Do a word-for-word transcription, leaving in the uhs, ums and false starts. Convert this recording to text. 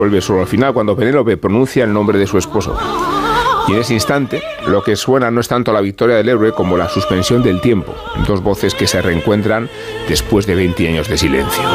vuelve solo al final, cuando Penélope pronuncia el nombre de su esposo. Y en ese instante, lo que suena no es tanto la victoria del héroe como la suspensión del tiempo. Dos voces que se reencuentran después de veinte años de silencio.